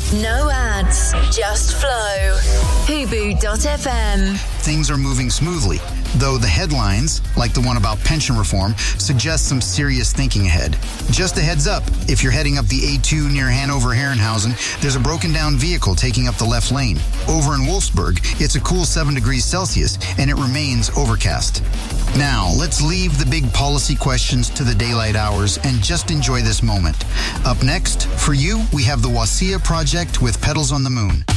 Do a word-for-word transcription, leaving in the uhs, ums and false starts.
No ads, just flow. Hubu dot f m. Things are moving smoothly, though the headlines, like the one about pension reform, suggest some serious thinking ahead. Just a heads up, if you're heading up the A two near Hanover-Herrenhausen, there's a broken down vehicle taking up the left lane. Over in Wolfsburg, it's a cool seven degrees Celsius, and it remains overcast. Now, let's leave the big policy questions to the daylight hours and just enjoy this moment. Up next, for you, we have the Wasia Project with Petals on the Moon.